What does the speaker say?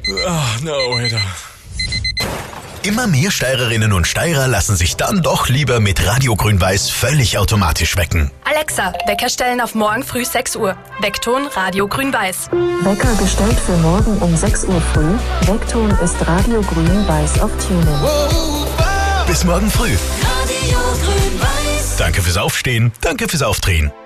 No, Alter. Immer mehr Steirerinnen und Steirer lassen sich dann doch lieber mit Radio Grün-Weiß völlig automatisch wecken. Alexa, Wecker stellen auf morgen früh 6 Uhr. Weckton Radio Grün-Weiß. Wecker gestellt für morgen um 6 Uhr früh. Weckton ist Radio Grün-Weiß auf TuneIn. Bis morgen früh. Radio Grün-Weiß. Danke fürs Aufstehen, danke fürs Aufdrehen.